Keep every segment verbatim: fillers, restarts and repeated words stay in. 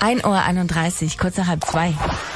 ein Uhr einunddreißig, kurz nach halb zwei.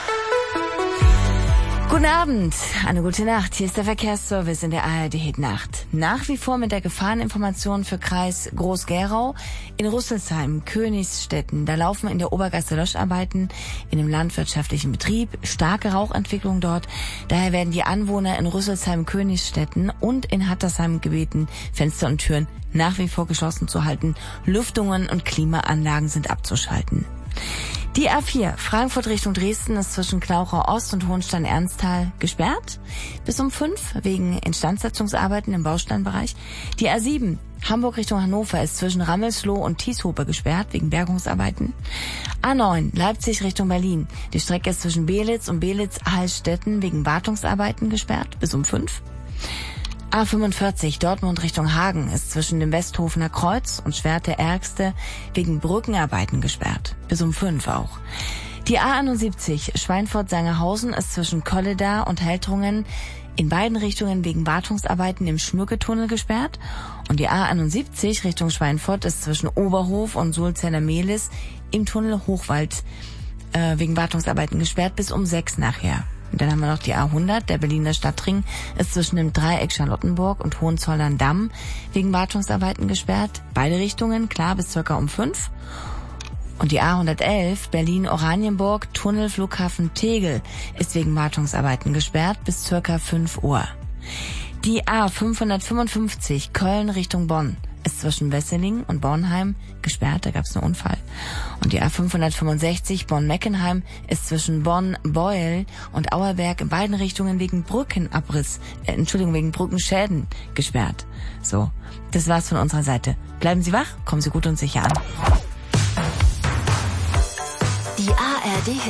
Guten Abend, eine gute Nacht. Hier ist der Verkehrsservice in der A R D-Nacht. Nach wie vor mit der Gefahreninformation für Kreis Groß-Gerau. In Rüsselsheim, Königsstetten, da laufen in der Obergasse Löscharbeiten in dem landwirtschaftlichen Betrieb. Starke Rauchentwicklung dort. Daher werden die Anwohner in Rüsselsheim, Königsstetten und in Hattersheim gebeten, Fenster und Türen nach wie vor geschlossen zu halten. Lüftungen und Klimaanlagen sind abzuschalten. Die A vier, Frankfurt Richtung Dresden, ist zwischen Klauchau Ost und Hohenstein-Ernsthal gesperrt. Bis um fünf wegen Instandsetzungsarbeiten im Bausteinbereich. Die A sieben, Hamburg Richtung Hannover, ist zwischen Rammelsloh und Tieshope gesperrt wegen Bergungsarbeiten. A neun, Leipzig Richtung Berlin. Die Strecke ist zwischen Belitz und Belitz-Hallstetten wegen Wartungsarbeiten gesperrt. Bis um fünf. A fünfundvierzig, Dortmund Richtung Hagen, ist zwischen dem Westhofener Kreuz und Schwerte-Ärgste wegen Brückenarbeiten gesperrt. Bis um fünf auch. Die A einundsiebzig, Schweinfurt-Sangerhausen, ist zwischen Kolleda und Heltrungen in beiden Richtungen wegen Wartungsarbeiten im Schmücketunnel gesperrt. Und die A einundsiebzig Richtung Schweinfurt ist zwischen Oberhof und Sulzener-Mehlis im Tunnel Hochwald äh, wegen Wartungsarbeiten gesperrt bis um sechs nachher. Und dann haben wir noch die A hundert, der Berliner Stadtring ist zwischen dem Dreieck Charlottenburg und Hohenzollern-Damm wegen Wartungsarbeiten gesperrt. Beide Richtungen, klar, bis circa um fünf. Und die A hundertelf, Berlin-Oranienburg, Tunnel Flughafen Tegel, ist wegen Wartungsarbeiten gesperrt bis circa fünf Uhr. Die A fünfhundertfünfundfünfzig, Köln Richtung Bonn, ist zwischen Wesseling und Bornheim gesperrt, da gab es einen Unfall. Und die A fünfhundertfünfundsechzig Bonn-Meckenheim ist zwischen Bonn, Beuel und Auerberg in beiden Richtungen wegen Brückenabriss, äh, Entschuldigung, wegen Brückenschäden gesperrt. So, das war's von unserer Seite. Bleiben Sie wach, kommen Sie gut und sicher an. Die A R D